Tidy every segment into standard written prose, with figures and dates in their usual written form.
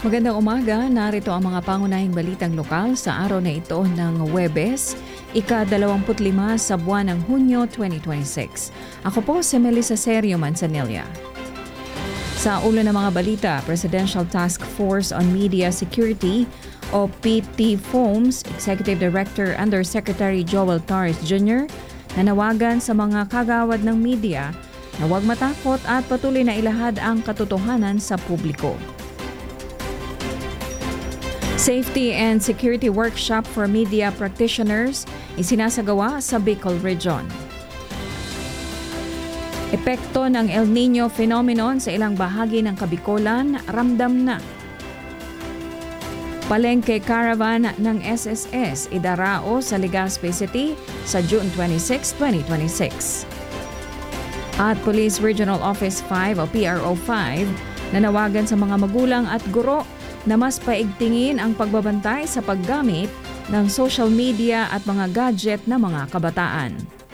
Magandang umaga, narito ang mga pangunahing balitang lokal sa araw na ito ng Huwebes, ika-25 sa buwan ng Hunyo 2026. Ako po si Melissa Serio Manzanilla. Sa ulo ng mga balita, Presidential Task Force on Media Security o PT-FOMS Executive Director Undersecretary Joel Torres Jr. nanawagan sa mga kagawad ng media na huwag matakot at patuloy na ilahad ang katotohanan sa publiko. Safety and Security Workshop for Media Practitioners isinasagawa sa Bicol Region. Epekto ng El Nino phenomenon sa ilang bahagi ng Kabicolan, ramdam na. Palengke Caravan ng SSS idarao sa Legazpi City sa June 26, 2026. At Police Regional Office 5 o PRO 5 nanawagan sa mga magulang at guro na mas paigtingin ang pagbabantay sa paggamit ng social media at mga gadget ng mga kabataan.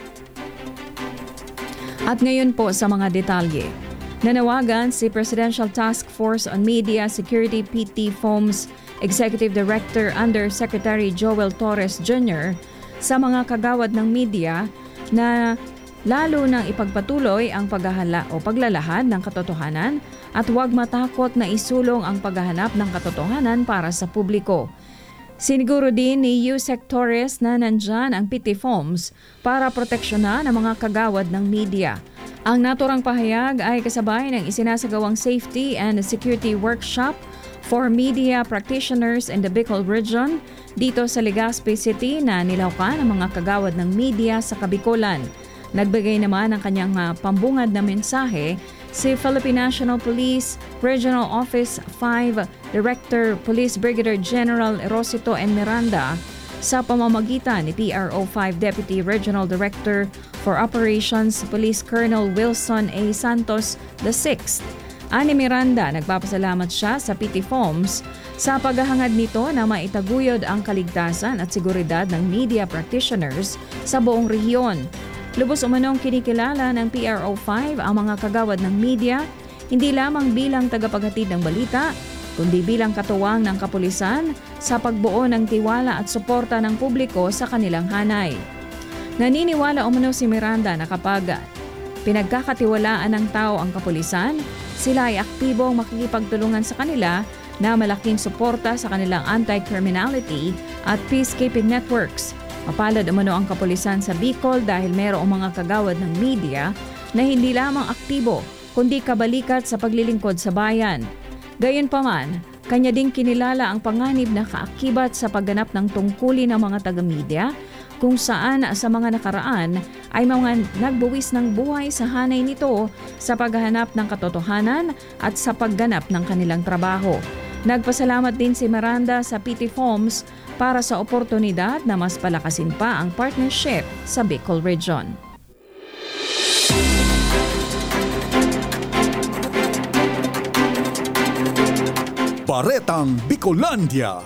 At ngayon po sa mga detalye. Nanawagan si Presidential Task Force on Media Security PT-FOMS Executive Director Undersecretary Joel Torres Jr. sa mga kagawad ng media na lalo nang ipagpatuloy ang paglalahad ng katotohanan at huwag matakot na isulong ang paghahanap ng katotohanan para sa publiko. Siniguro din ni Yusek Torres na nandyan ang PT-FOMS para proteksyonan ang mga kagawad ng media. Ang naturang pahayag ay kasabay ng isinasagawang Safety and Security Workshop for Media Practitioners in the Bicol Region dito sa Legazpi City na nilawkan ang mga kagawad ng media sa Kabicolan. Nagbigay naman ng kanyang pambungad na mensahe si Philippine National Police Regional Office 5 Director Police Brigadier General Erosito N. Miranda sa pamamagitan ni PRO 5 Deputy Regional Director for Operations Police Colonel Wilson A. Santos VI. Ani Miranda, nagpapasalamat siya sa PT-FOMS sa paghahangad nito na maitaguyod ang kaligtasan at seguridad ng media practitioners sa buong rehiyon. Lubos umanong kinikilala ng PRO 5 ang mga kagawad ng media, hindi lamang bilang tagapaghatid ng balita, kundi bilang katuwang ng kapulisan sa pagbuo ng tiwala at suporta ng publiko sa kanilang hanay. Naniniwala umano si Miranda na kapag pinagkakatiwalaan ng tao ang kapulisan, sila ay aktibong makikipagtulungan sa kanila na malaking suporta sa kanilang anti-criminality at peacekeeping networks. Mapalad umano ang kapulisan sa Bicol dahil mayroong mga kagawad ng media na hindi lamang aktibo kundi kabalikat sa paglilingkod sa bayan. Gayunpaman, kanya ding kinilala ang panganib na kaakibat sa pagganap ng tungkulin ng mga taga-media kung saan sa mga nakaraan ay mga nagbuwis ng buhay sa hanay nito sa paghahanap ng katotohanan at sa pagganap ng kanilang trabaho. Nagpasalamat din si Miranda sa PT-FOMS para sa oportunidad na mas palakasin pa ang partnership sa Bicol Region. Baretang Bicolandia.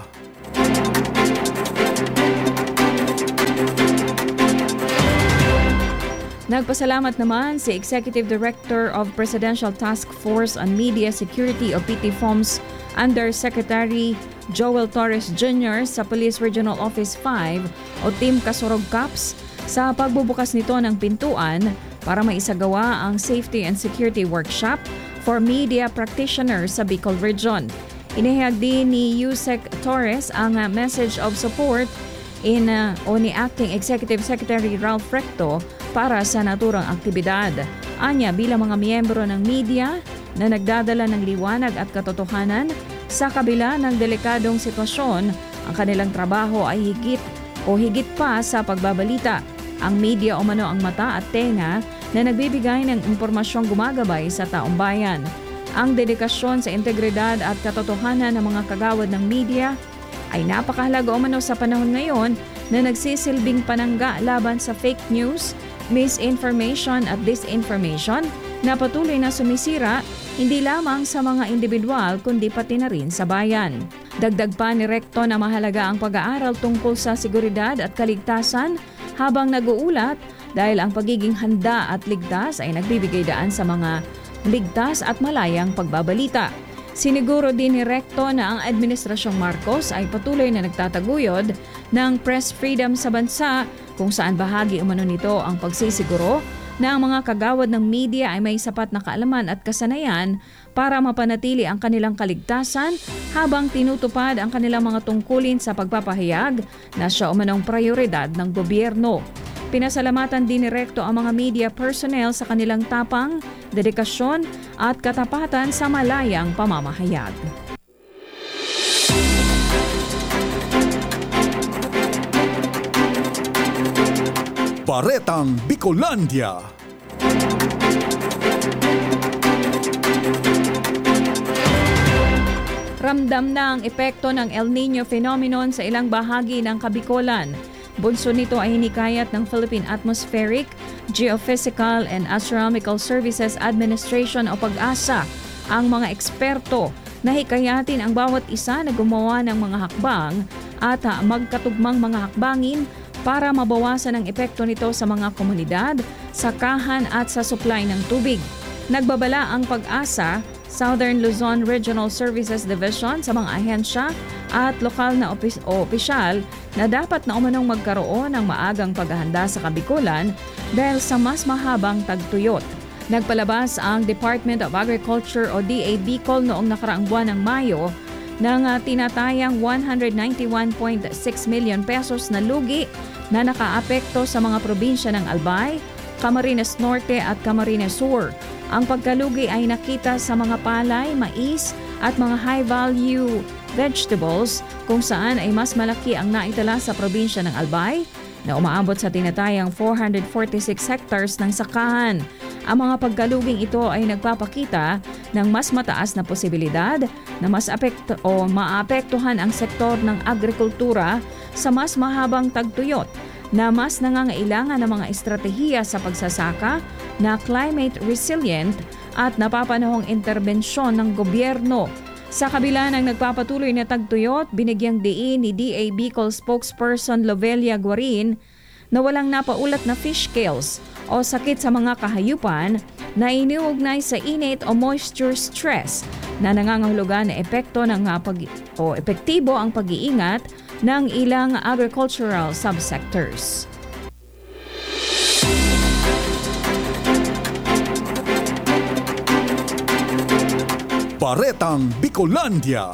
Nagpasalamat naman si Executive Director of Presidential Task Force on Media Security o PT-FOMS Undersecretary Joel Torres Jr. sa Police Regional Office 5 o Team Kasorog Cups sa pagbubukas nito ng pintuan para maisagawa ang Safety and Security Workshop for Media Practitioners sa Bicol Region. Inihayag din ni Yusek Torres ang message of support ni Acting Executive Secretary Ralph Recto para sa naturang aktibidad. Anya, bilang mga miyembro ng media na nagdadala ng liwanag at katotohanan sa kabila ng delikadong sitwasyon, ang kanilang trabaho ay higit pa sa pagbabalita. Ang media umano ang mata at tenga na nagbibigay ng impormasyong gumagabay sa taong bayan. Ang dedikasyon sa integridad at katotohanan ng mga kagawad ng media ay napakahalaga umano sa panahon ngayon na nagsisilbing panangga laban sa fake news, misinformation at disinformation na patuloy na sumisira hindi lamang sa mga individual kundi pati na rin sa bayan. Dagdag pa ni Recto na mahalaga ang pag-aaral tungkol sa seguridad at kaligtasan habang nag-uulat dahil ang pagiging handa at ligtas ay nagbibigay daan sa mga ligtas at malayang pagbabalita. Siniguro din ni Recto na ang Administrasyong Marcos ay patuloy na nagtataguyod ng press freedom sa bansa kung saan bahagi umano nito ang pagsisiguro na ang mga kagawad ng media ay may sapat na kaalaman at kasanayan para mapanatili ang kanilang kaligtasan habang tinutupad ang kanilang mga tungkulin sa pagpapahayag na siya umanong prioridad ng gobyerno. Pinasalamatan din ni Recto ang mga media personnel sa kanilang tapang, dedikasyon at katapatan sa malayang pamamahayag. Baretang Bicolandia. Ramdam na ang epekto ng El Niño phenomenon sa ilang bahagi ng Kabicolan. Bunso nito ay hinikayat ng Philippine Atmospheric, Geophysical and Astronomical Services Administration o PAGASA ang mga eksperto na hikayatin ang bawat isa na gumawa ng mga hakbang at magkatugmang mga hakbangin para mabawasan ang epekto nito sa mga komunidad, sakahan at sa supply ng tubig. Nagbabala ang PAGASA, Southern Luzon Regional Services Division sa mga ahensya at lokal na opisyal na dapat na umanong magkaroon ng maagang paghahanda sa Kabicolan dahil sa mas mahabang tagtuyot. Nagpalabas ang Department of Agriculture o DA Bicol noong nakaraang buwan ng Mayo ng tinatayang 191.6 million pesos na lugi na nakaapekto sa mga probinsya ng Albay, Camarines Norte at Camarines Sur. Ang pagkalugi ay nakita sa mga palay, mais at mga high-value vegetables kung saan ay mas malaki ang naitala sa probinsya ng Albay na umaabot sa tinatayang 446 hectares ng sakahan. Ang mga pagkaluging ito ay nagpapakita ng mas mataas na posibilidad na maapektuhan ang sektor ng agrikultura sa mas mahabang tagtuyot na mas nangangailangan ng mga estratehiya sa pagsasaka na climate resilient at napapanahong interbensyon ng gobyerno. Sa kabila ng nagpapatuloy na tagtuyot, binigyang diin ni DA Bicol spokesperson Lovelia Guarin na walang napaulat na fish kills o sakit sa mga kahayupan na iniugnay sa init o moisture stress na nangangahulugan na epekto ng epektibo ang pag-iingat ng ilang agricultural subsectors. Baretang Bicolandia.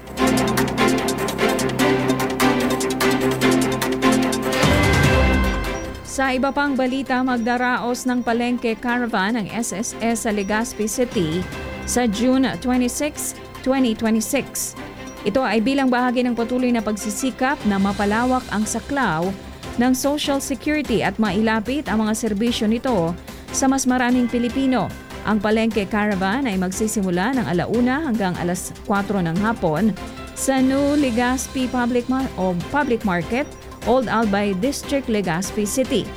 Sa iba pang balita, magdaraos ng palengke caravan ng SSS sa Legazpi City sa June 26, 2026. Ito ay bilang bahagi ng patuloy na pagsisikap na mapalawak ang saklaw ng Social Security at mailapit ang mga serbisyo nito sa mas maraming Pilipino. Ang palengke caravan ay magsisimula ng 1:00 hanggang 4:00 ng hapon sa New Legazpi Public Market, Old Albay District, Legazpi City.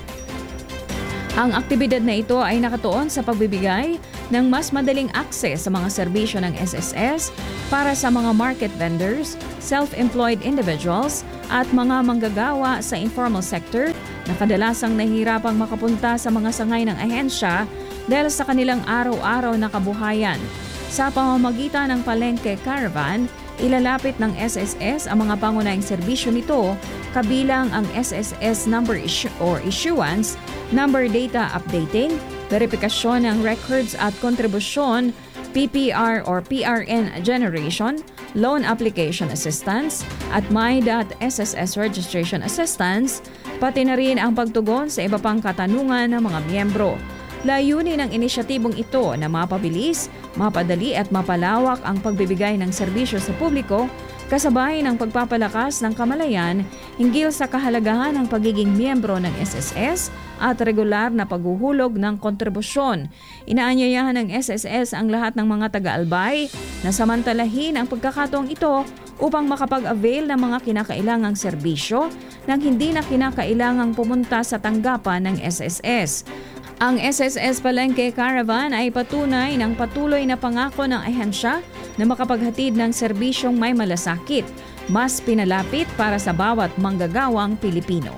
Ang aktibidad na ito ay nakatuon sa pagbibigay ng mas madaling akses sa mga serbisyo ng SSS para sa mga market vendors, self-employed individuals at mga manggagawa sa informal sector na kadalasang nahihirapang makapunta sa mga sangay ng ahensya dahil sa kanilang araw-araw na kabuhayan. Sa pamamagitan ng palengke caravan, ilalapit ng SSS ang mga pangunahing serbisyo nito kabilang ang SSS number issuance, number data updating, verifikasyon ng records at kontribusyon, PPR or PRN generation, loan application assistance, at My.SSS registration assistance, pati na rin ang pagtugon sa iba pang katanungan ng mga miyembro. Layunin ng inisyatibong ito na mapabilis, mapadali at mapalawak ang pagbibigay ng serbisyo sa publiko kasabay ng pagpapalakas ng kamalayan hinggil sa kahalagahan ng pagiging miyembro ng SSS at regular na paghuhulog ng kontribusyon. Inaanyayahan ng SSS ang lahat ng mga taga-albay na samantalahin ang pagkakataong ito upang makapag-avail ng mga kinakailangang serbisyo nang hindi na kinakailangang pumunta sa tanggapan ng SSS. Ang SSS Palengke Caravan ay patunay ng patuloy na pangako ng ahensya na makapaghatid ng serbisyong may malasakit, mas pinalapit para sa bawat manggagawang Pilipino.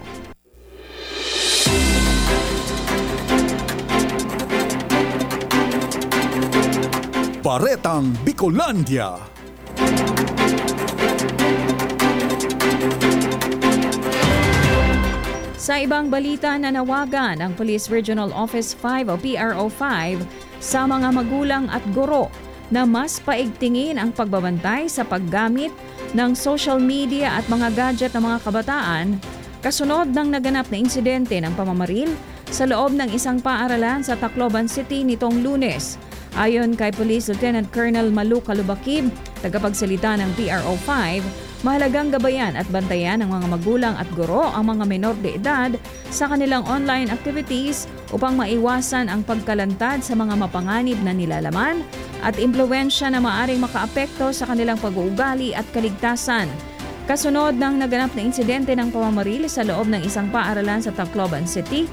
Baretang Bicolandia. Sa ibang balita, nanawagan ang Police Regional Office 5 o PRO5 sa mga magulang at guro na mas paigtingin ang pagbabantay sa paggamit ng social media at mga gadget ng mga kabataan kasunod ng naganap na insidente ng pamamaril sa loob ng isang paaralan sa Tacloban City nitong Lunes. Ayon kay Police Lieutenant Colonel Malu Calubakib, tagapagsalita ng PRO5, mahalagang gabayan at bantayan ng mga magulang at guro ang mga menor de edad sa kanilang online activities upang maiwasan ang pagkalantad sa mga mapanganib na nilalaman at impluwensya na maaring makaapekto sa kanilang pag-uugali at kaligtasan. Kasunod ng naganap na insidente ng pamamaril sa loob ng isang paaralan sa Tacloban City,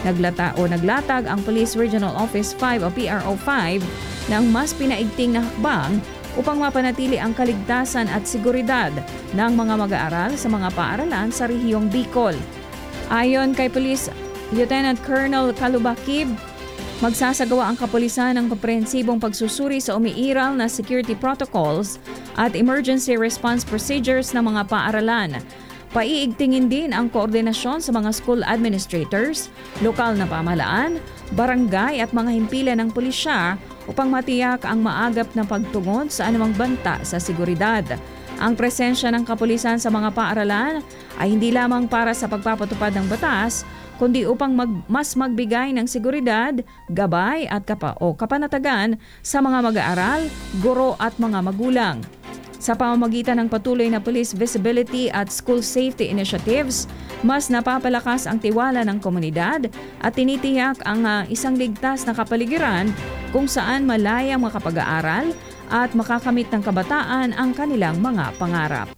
naglatag ang Police Regional Office 5 o PRO5 ng mas pinaigting na hakbang upang mapanatili ang kaligtasan at seguridad ng mga mag-aaral sa mga paaralan sa rehiyong Bicol. Ayon kay Police Lieutenant Colonel Calubakib, magsasagawa ang kapulisan ng komprehensibong pagsusuri sa umiiral na security protocols at emergency response procedures ng mga paaralan. Paiigtingin din ang koordinasyon sa mga school administrators, lokal na pamahalaan, barangay at mga himpilan ng pulisya upang matiyak ang maagap na pagtugon sa anumang banta sa seguridad. Ang presensya ng kapulisan sa mga paaralan ay hindi lamang para sa pagpapatupad ng batas, kundi upang mas magbigay ng seguridad, gabay at kapanatagan sa mga mag-aaral, guro at mga magulang. Sa pamamagitan ng patuloy na police visibility at school safety initiatives, mas napapalakas ang tiwala ng komunidad at tinitiyak ang isang ligtas na kapaligiran kung saan malayang makapag-aaral at makakamit ng kabataan ang kanilang mga pangarap.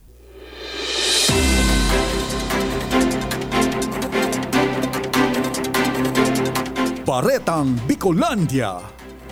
Baretang Bicolandia.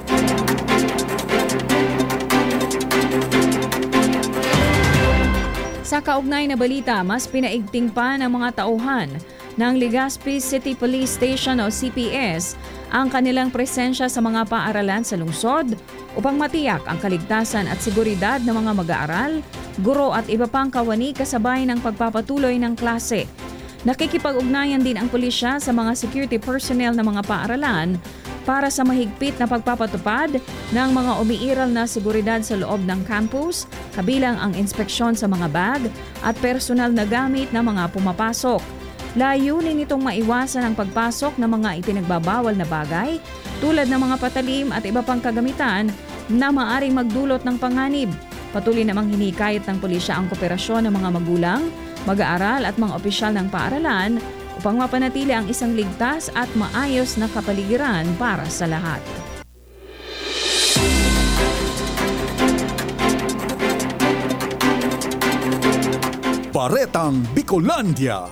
Sa kaugnay na balita, mas pinaigting pa ng mga tauhan ng Legazpi City Police Station o CPS ang kanilang presensya sa mga paaralan sa lungsod upang matiyak ang kaligtasan at seguridad ng mga mag-aaral, guro at iba pang kawani kasabay ng pagpapatuloy ng klase. Nakikipag-ugnayan din ang pulisya sa mga security personnel ng mga paaralan para sa mahigpit na pagpapatupad ng mga umiiral na seguridad sa loob ng campus, kabilang ang inspeksyon sa mga bag at personal na gamit ng mga pumapasok. Layunin itong maiwasan ang pagpasok ng mga ipinagbabawal na bagay tulad ng mga patalim at iba pang kagamitan na maaring magdulot ng panganib. Patuloy namang hinikayat ng pulisya ang kooperasyon ng mga magulang, mag-aaral at mga opisyal ng paaralan upang mapanatili ang isang ligtas at maayos na kapaligiran para sa lahat. Baretang Bicolandia.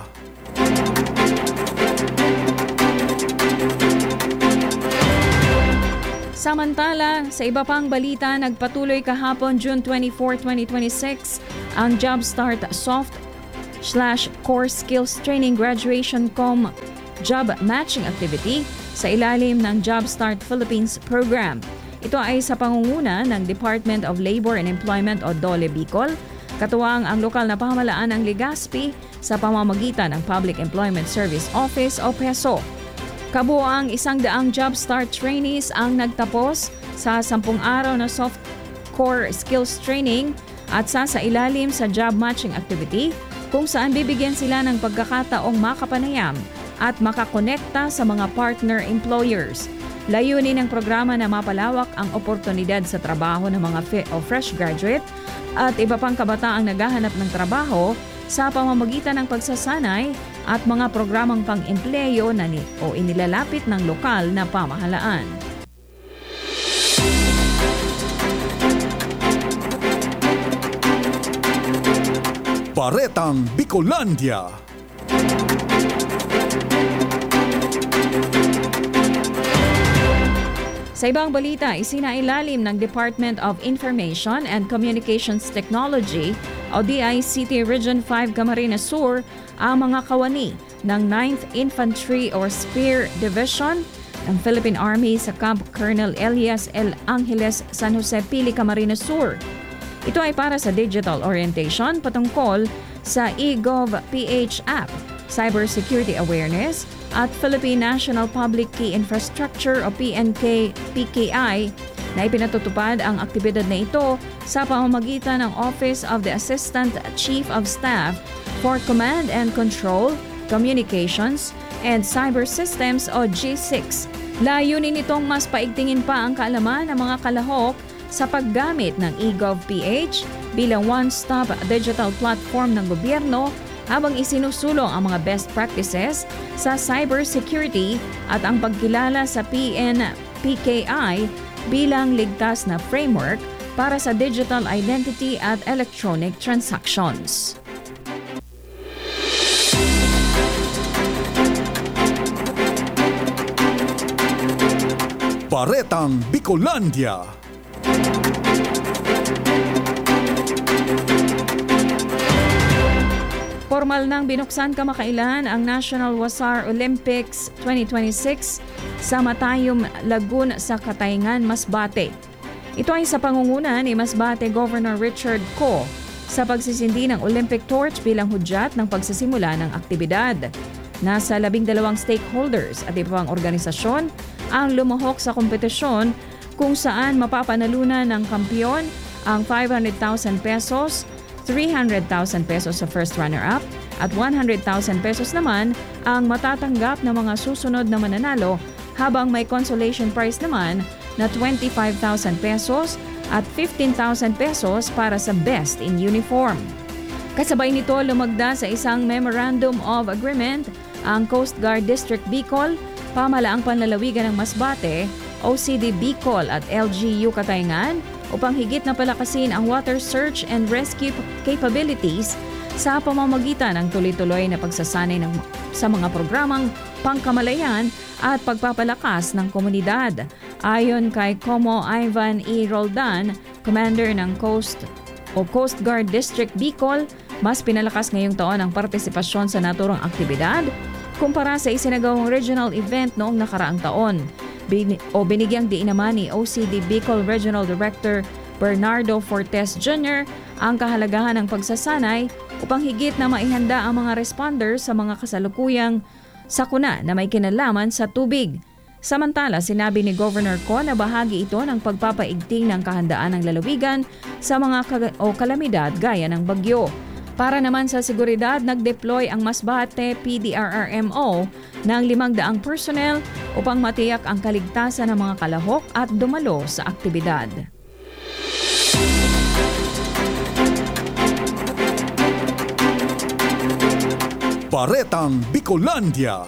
Samantala, sa iba pang balita, nagpatuloy kahapon June 24, 2026 ang Jumpstart Soft/Core Skills Training Graduation Com Job Matching Activity sa ilalim ng Jumpstart Philippines Program. Ito ay sa pangunguna ng Department of Labor and Employment o DOLE Bicol, katuwang ang lokal na pamahalaan ng Legazpi sa pamamagitan ng Public Employment Service Office o PESO. Kabuoang 100 Jumpstart trainees ang nagtapos sa 10 araw na soft core skills training at sa ilalim sa job matching activity kung saan bibigyan sila ng pagkakataong makapanayam at makakonekta sa mga partner employers. Layunin ng programa na mapalawak ang oportunidad sa trabaho ng mga fresh graduate at iba pang kabataang naghahanap ng trabaho sa pamamagitan ng pagsasanay at mga programang pang-empleyo na inilalapit ng lokal na pamahalaan. Baretang Bicolandia. Sa ibang balita, isinailalim ng Department of Information and Communications Technology o DICT Region 5 Camarines Sur ang mga kawani ng 9th Infantry or Spear Division ng Philippine Army sa Camp Colonel Elias L. Angeles, San Jose, Pili, Camarines Sur. Ito ay para sa digital orientation patungkol sa eGov.ph app, cybersecurity awareness, at Philippine National Public Key Infrastructure o PNP-PKI na ipinatutupad ang aktibidad na ito sa pamamagitan ng Office of the Assistant Chief of Staff for Command and Control, Communications, and Cyber Systems o G6. Layunin nitong mas paigtingin pa ang kaalaman ng mga kalahok sa paggamit ng eGov.ph bilang one-stop digital platform ng gobyerno habang isinusulong ang mga best practices sa cybersecurity at ang pagkilala sa PNP-PKI bilang ligtas na framework para sa digital identity at electronic transactions. Baretang Bicolandia. Formal nang binuksan kamakailan ang National Wasar Olympics 2026 sa Matayum, Lagoon sa Katayngan, Masbate. Ito ay sa pangunguna ni Masbate Governor Richard Ko sa pagsisindi ng Olympic torch bilang hudyat ng pagsisimula ng aktibidad. Nasa 12 stakeholders at iba pang organisasyon ang lumuhok sa kompetisyon kung saan mapapanalunan ng kampiyon ang 500,000 pesos, 300,000 pesos sa first runner-up at 100,000 pesos naman ang matatanggap ng mga susunod na mananalo habang may consolation prize naman na 25,000 pesos at 15,000 pesos para sa best in uniform. Kasabay nito lumagda sa isang Memorandum of Agreement ang Coast Guard District Bicol, Pamahalaang Panlalawigan ng Masbate, OCD Bicol at LGU Katayngan upang higit na palakasin ang water search and rescue capabilities sa pamamagitan ng tuloy-tuloy na pagsasanay sa mga programang pangkamalayan at pagpapalakas ng komunidad. Ayon kay Como Ivan E. Roldan, Commander ng Coast Guard District Bicol, mas pinalakas ngayong taon ang partisipasyon sa naturang aktibidad kumpara sa isinagawang regional event noong nakaraang taon. Binigyang diin naman ni OCD Bicol Regional Director Bernardo Fortes Jr. ang kahalagahan ng pagsasanay upang higit na maihanda ang mga responders sa mga kasalukuyang sakuna na may kinalaman sa tubig. Samantala, sinabi ni Governor Ko na bahagi ito ng pagpapaigting ng kahandaan ng lalawigan sa mga kalamidad gaya ng bagyo. Para naman sa seguridad, nag-deploy ang Masbate PDRRMO ng 500 personnel upang matiyak ang kaligtasan ng mga kalahok at dumalo sa aktibidad. Baretang Bicolandia.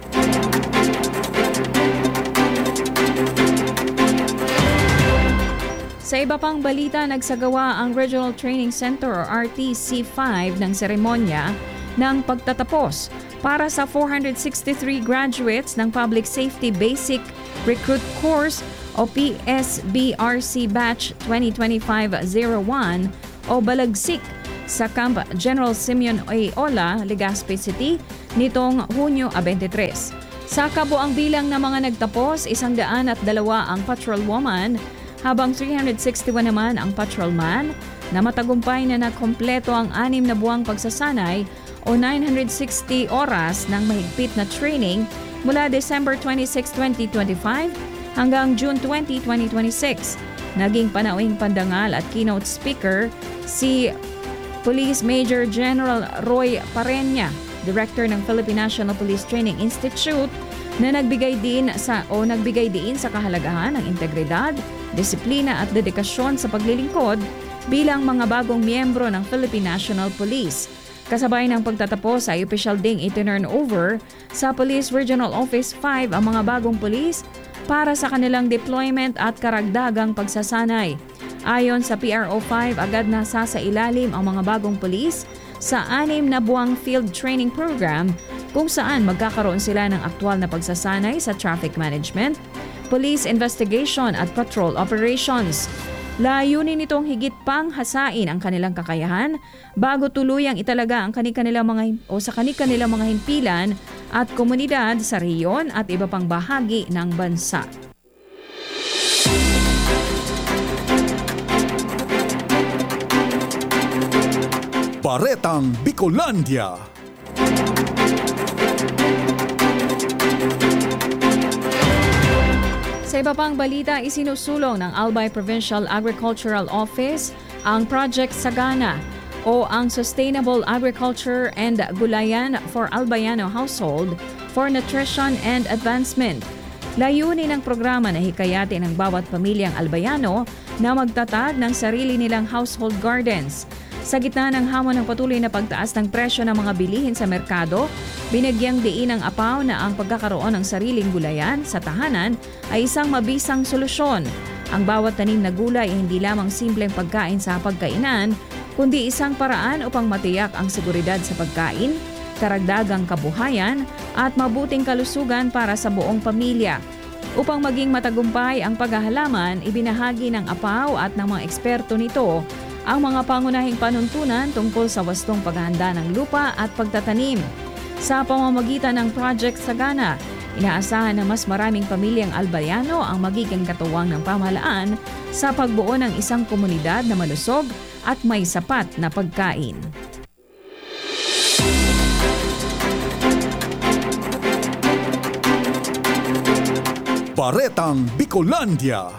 Sa iba pang balita, nagsagawa ang Regional Training Center o RTC5 ng seremonya ng pagtatapos para sa 463 graduates ng Public Safety Basic Recruit Course o PSBRC Batch 2025-01 o Balagsik sa Camp General Simeon A. Ola, Legazpi City nitong Hunyo 23. Sa kabuang bilang ng mga nagtapos, 102 ang patrolwoman habang 361 naman ang patrolman na matagumpay na nakompleto ang 6 na buwang pagsasanay o 960 oras ng mahigpit na training mula December 26, 2025 hanggang June 20, 2026. Naging panauhing pandangal at keynote speaker si Police Major General Roy Parenya, Director ng Philippine National Police Training Institute, na nagbigay diin sa kahalagahan ng integridad, disiplina at dedikasyon sa paglilingkod bilang mga bagong miyembro ng Philippine National Police. Kasabay ng pagtatapos ay opisyal ding itinurn over sa Police Regional Office 5 ang mga bagong police para sa kanilang deployment at karagdagang pagsasanay. Ayon sa PRO5, agad na sasailalim ang mga bagong police sa 6 na buwang field training program kung saan magkakaroon sila ng aktwal na pagsasanay sa traffic management, police investigation at patrol operations. Layunin nitong higit pang hasain ang kanilang kakayahan bago tuluyang italaga ang kanilang mga himpilan at komunidad sa rehiyon at iba pang bahagi ng bansa. Baretang Bicolandia. Sa iba pang balita, isinusulong ng Albay Provincial Agricultural Office ang Project Sagana o ang Sustainable Agriculture and Gulayan for Albayano Household for Nutrition and Advancement. Layunin ng programa na hikayatin ang bawat pamilyang Albayano na magtatag ng sarili nilang household gardens. Sa gitna ng hamon ng patuloy na pagtaas ng presyo ng mga bilihin sa merkado, binagyang diin ng APAW na ang pagkakaroon ng sariling gulayan sa tahanan ay isang mabisang solusyon. Ang bawat tanim na gulay ay hindi lamang simpleng pagkain sa pagkainan, kundi isang paraan upang matiyak ang seguridad sa pagkain, karagdagang kabuhayan at mabuting kalusugan para sa buong pamilya. Upang maging matagumpay ang paghahalaman, ibinahagi ng APAW at ng mga eksperto nito ang mga pangunahing panuntunan tungkol sa wastong paghahanda ng lupa at pagtatanim. Sa pamamagitan ng Project Sagana, inaasahan na mas maraming pamilyang Albayano ang magiging katuwang ng pamahalaan sa pagbuo ng isang komunidad na malusog at may sapat na pagkain. Baretang Bicolandia.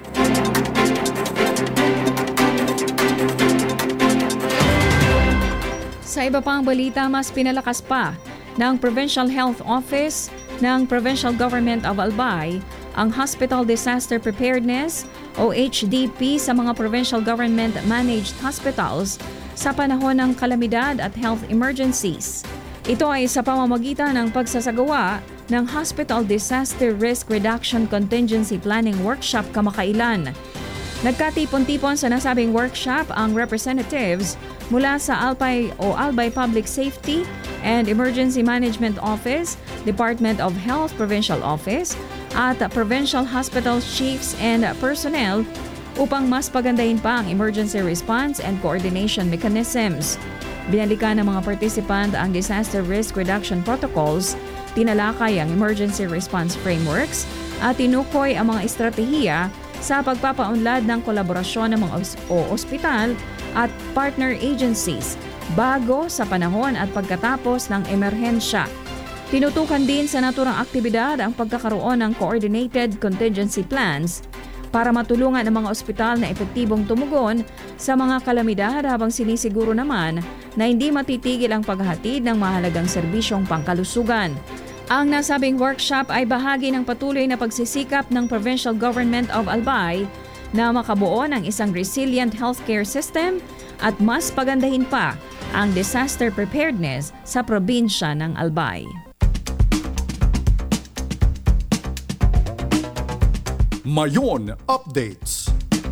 Sa iba pang balita, mas pinalakas pa ng Provincial Health Office ng Provincial Government of Albay ang Hospital Disaster Preparedness o HDP sa mga provincial government managed hospitals sa panahon ng kalamidad at health emergencies. Ito ay sa pamamagitan ng pagsasagawa ng Hospital Disaster Risk Reduction Contingency Planning Workshop kamakailan. Nagkatipon-tipon sa nasabing workshop ang representatives mula sa Albay Public Safety and Emergency Management Office, Department of Health Provincial Office at Provincial Hospital Chiefs and Personnel upang mas pagandahin pa ang emergency response and coordination mechanisms. Binalikan ng mga participant ang disaster risk reduction protocols, tinalakay ang emergency response frameworks at tinukoy ang mga estratehiya sa pagpapaunlad ng kolaborasyon ng mga ospital at partner agencies bago, sa panahon at pagkatapos ng emerhensya. Tinutukan din sa naturang aktibidad ang pagkakaroon ng coordinated contingency plans para matulungan ang mga ospital na epektibong tumugon sa mga kalamidad habang sinisiguro naman na hindi matitigil ang paghahatid ng mahalagang serbisyong pangkalusugan. Ang nasabing workshop ay bahagi ng patuloy na pagsisikap ng Provincial Government of Albay na makabuo ng isang resilient healthcare system at mas pagandahin pa ang disaster preparedness sa probinsya ng Albay. Mayon Updates.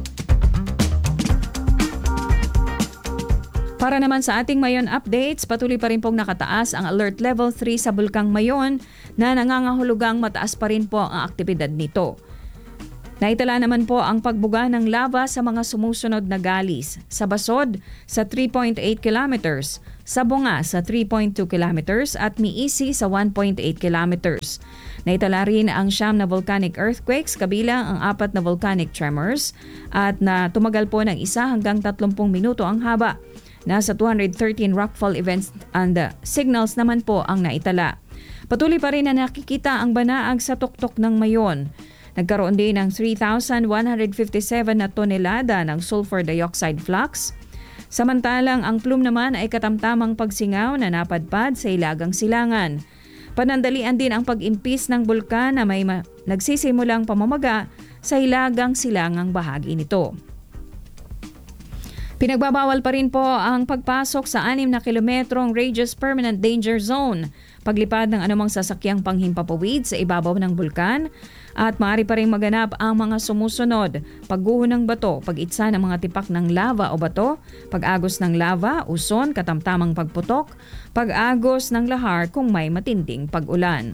Para naman sa ating Mayon updates, patuloy pa rin pong nakataas ang Alert Level 3 sa Bulkang Mayon na nangangahulugang mataas pa rin po ang aktibidad nito. Naitala naman po ang pagbuga ng lava sa mga sumusunod na galis. Sa Basod, sa 3.8 kilometers, sa Bunga sa 3.2 kilometers at Miisi sa 1.8 kilometers. Naitala rin ang 9 na volcanic earthquakes kabilang ang 4 na volcanic tremors at na tumagal po ng 1 hanggang 30 minuto ang haba. Nasa 213 rockfall events and signals naman po ang naitala. Patuloy pa rin na nakikita ang banaag sa tuktok ng Mayon. Nagkaroon din ng 3,157 na tonelada ng sulfur dioxide flux. Samantalang ang plume naman ay katamtamang pagsingaw na napadpad sa Ilagang Silangan. Panandalian din ang pag-impis ng bulkan na may nagsisimulang pamamaga sa Ilagang Silangang bahagi nito. Pinagbabawal pa rin po ang pagpasok sa 6 na kilometrong radius permanent danger zone, paglipad ng anumang sasakyang panghimpapawid sa ibabaw ng bulkan at maaari pa rin maganap ang mga sumusunod: pagguho ng bato, pag-itsa ng mga tipak ng lava o bato, pag-agos ng lava, uson, katamtamang pagputok, pag-agos ng lahar kung may matinding pag-ulan.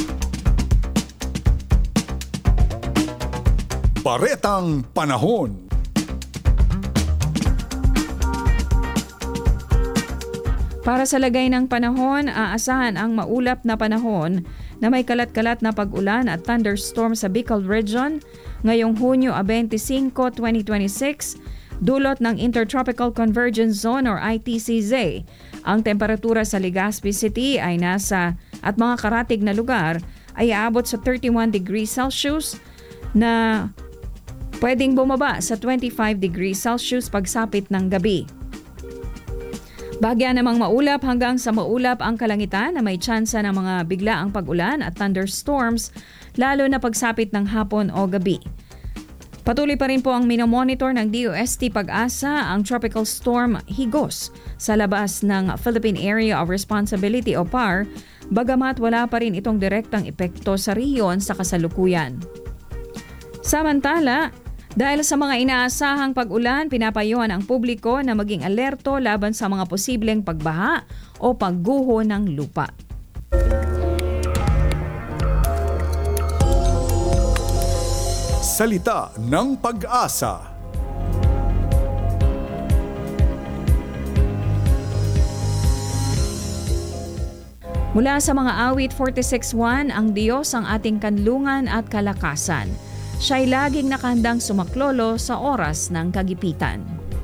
Baretang Panahon. Para sa lagay ng panahon, aasahan ang maulap na panahon na may kalat-kalat na pag-ulan at thunderstorm sa Bicol Region ngayong Hunyo 25, 2026, dulot ng Intertropical Convergence Zone or ITCZ. Ang temperatura sa Legazpi City ay nasa at mga karatig na lugar ay aabot sa 31 degrees Celsius na pwedeng bumaba sa 25 degrees Celsius pagsapit ng gabi. Bahagya namang maulap hanggang sa maulap ang kalangitan na may tsansa ng mga biglaang pag-ulan at thunderstorms lalo na pagsapit ng hapon o gabi. Patuloy pa rin po ang minomonitor ng DOST Pag-asa ang Tropical Storm Higos sa labas ng Philippine Area of Responsibility o PAR, bagamat wala pa rin itong direktang epekto sa rehiyon sa kasalukuyan. Samantala, dahil sa mga inaasahang pag-ulan, pinapayuhan ang publiko na maging alerto laban sa mga posibleng pagbaha o pagguho ng lupa. Salita ng Pag-asa. Mula sa mga awit 46:1, ang Diyos ang ating kanlungan at kalakasan. Siya'y laging nakahandang sumaklolo sa oras ng kagipitan.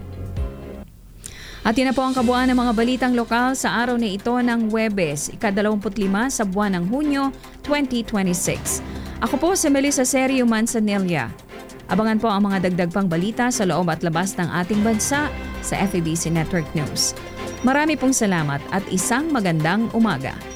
At yun na po ang kabuuan ng mga balitang lokal sa araw na ito ng Huwebes, ika-25 sa buwan ng Hunyo 2026. Ako po si Melissa Serio Manzanilla. Abangan po ang mga dagdag pang balita sa loob at labas ng ating bansa sa FEBC Network News. Marami pong salamat at isang magandang umaga.